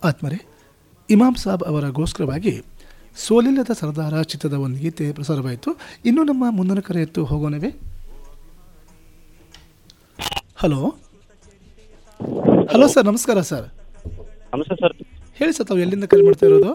ಆತ್ಮರೆ ಇಮಾಮ್ ಸಾಬ್ ಅವರಗೋಸ್ಕರವಾಗಿ ಸೋಲಿಲ್ಲದ ಸರ್ದಾರ ಚಿತ್ರದ ಒಂದು ಗೀತೆ ಪ್ರಸಾರವಾಯಿತು. ಇನ್ನು ನಮ್ಮ ಮುಂದಿನ ಕರೆ ಎತ್ತು ಹೋಗೋಣವೇ. ಹಲೋ ಹಲೋ ಸರ್, ನಮಸ್ಕಾರ ಸರ್. ನಮಸ್ತೆ ಸರ್. ಹೇಳಿ ಸರ್, ತಾವು ಎಲ್ಲಿಂದ ಕರೆ ಮಾಡ್ತಾ ಇರೋದು?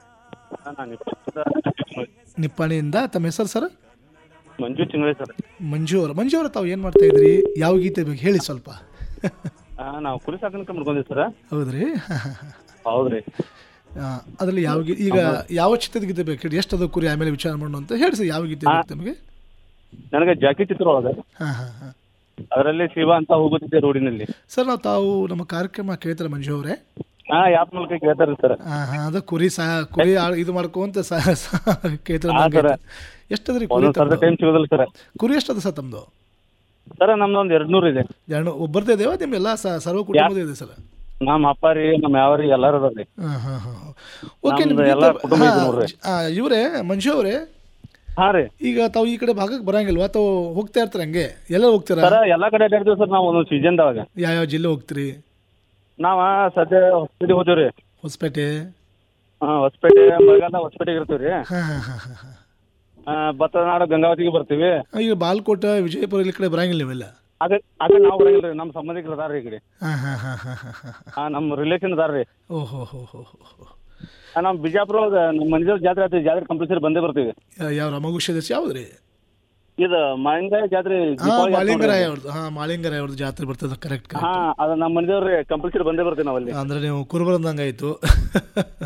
ನಾನು ನಿಪ್ಪಾಣಿಯಿಂದ. ತಮ್ಮ ಹೆಸರು ಸರ್? ಮಂಜು ಚಿಂಗಳೆ ಸರ್. ಮಂಜು ಅವರು ತಾವು ಏನು ಮಾಡ್ತಾ ಇದ್ರಿ? ಯಾವ ಗೀತೆ ಬೇಕು ಹೇಳಿ ಸ್ವಲ್ಪ. ನಾವು ಕುರಿ ಸಾಕಾಣಿಕೆ ಮಾಡ್ಕೊಂಡಿವಿ ಸರ್. ಹೌದ್ರಿ? ಹೌದ್ರಿ. ಅದರಲ್ಲಿ ಯಾವ ಈಗ ಯಾವ ಚಿತ್ರದ ಗೀತೆ ಬೇಕು ಹೇಳಿ, ಎಷ್ಟು ಅದು ಕುರಿ ಆಮೇಲೆ ವಿಚಾರ ಮಾಡೋಣ ಅಂತ ಹೇಳಿ ಸರ್. ಯಾವ ಗೀತೆ ಬೇಕು ನಿಮಗೆ? ನನಗೆ ಜಾಕಿ ಚಿತ್ರ ಒಳಗೆ ಹಾಂ ಅದರಲ್ಲಿ ಶಿವ ಅಂತ ಹೋಗುತ್ತಿದ್ದೆ ರೋಡಿನಲ್ಲಿ ಸರ್. ತಾವು ನಮ್ಮ ಕಾರ್ಯಕ್ರಮ ಕೇಳ್ತಾರೆ ಮಂಜು ಅವರೇ? ಯಾಪ್ ಮೂಲಕ ಕೇಳ್ತಾರ ಸರ್. ಅದು ಕುರಿ ಇದು ಮಾಡ್ಕೊಂತ ಕೇಳ್ತಾರೆ. ಎಷ್ಟದ್ರಿ ಕುರಿ? ಟೈಮ್ ಸಿಗೋದಿಲ್ಲ ಸರ್. ಕುರಿ ಎಷ್ಟದ ಸರ್ ತಮ್ಮದು? ಸರ್ ನಮ್ದು ಒಂದು 200 ಇದೆ. ಒಬ್ಬರದೇ ಇದೇವ ನಿಮ್ಮೆಲ್ಲ ಸರ್ವ ಕುಟುಂಬದ ಇದೆ ಸರ್? ನಮ್ಮ ಅಪ್ಪ ರೀ, ನಮ್ಮ ಯಾವ್ರಿ ಎಲ್ಲಾರು ಅದಾರ್ರಿ. ಓಕೆ. ಇವರೇ ಮಂಜು ಅವರೇ, ಹಾ ರೀ. ಈಗ ತಾವು ಈ ಕಡೆ ಭಾಗಕ್ಕೆ ಬರಂಗಿಲ್ವಾ? ತಾವು ಹೋಗ್ತಾ ಇರ್ತಾರ ಹಂಗೆ ಎಲ್ಲ ಹೋಗ್ತೀರಾ? ಸರ್ ಎಲ್ಲಾ ಕಡೆ ಅಡ್ಡಾಡ್ತೀವಿ ಸರ್. ನಾವು ಒಂದೊಂದು ಸೀಸನ್ದಾಗ ಯಾವ ಜಿಲ್ಲೆ ಹೋಗ್ತೀರಿ? ನಾವ ಸದ್ಯ ಹೊಸಪೇಟೆ ಹೋಗ್ತೀವ್ರಿ. ಹೊಸಪೇಟೆ? ಹೊಸಪೇಟೆ ಮಳೆಗಾಲ ಹೊಸಪೇಟೆಗೆ ಇರ್ತೀವ್ರಿ. ಭತ್ತನಾಡು ಗಂಗಾವತಿಗೆ ಬರ್ತೀವಿ. ಈಗ ಬಾಲ್ಕೋಟ ವಿಜಯಪುರ ಈ ಕಡೆ ಬರಂಗಿಲ್ಲ ನೀವೆಲ್ಲ? ಅದೇ ನಾವು ಬರಂಗಿಲ್ಲ ರೀ. ನಮ್ಮ ಸಂಬಂಧಿಕರು ಅದಾರ್ರಿ ಈ ಕಡೆ. ನಮ್ಮ ರಿಲೇಷನ್ ಅದಾರ್ರಿ. ಓಹೋ. ನಮ್ಮ ಬಿಜಾಪುರ ನಮ್ಮ ಮನಿದೇವ್ರ ಜಾತ್ರೆ ಆಗ್ತದೆ. ಜಾತ್ರೆ ಕಂಪಲ್ಸರಿ ಬಂದೇ ಬರ್ತೀವಿ. ಯಾವ ರಮಗುಷ ಯಾವ್ದ್ರಿ? ಇದು ಮಾಳಿಂಗರಾಯ ಜಾತ್ರೆ. ಮಾಳಿಂಗರಾಯ ಅವ್ರದ್ದು. ಮಾಳಿಂಗರಾಯ ಅವ್ರದ್ದು ಜಾತ್ರೆ ಬರ್ತದೆ. ಕರೆಕ್ಟ್. ಅದು ನಮ್ಮ ಮನಿದೇವ್ರಿ ಕಂಪಲ್ಸರಿ ಬಂದೇ ಬರ್ತೀವಿ ನಾವಲ್ಲಿ. ಅಂದ್ರೆ ನೀವು ಕುರುಬರಂದಂಗಾಯ್ತು.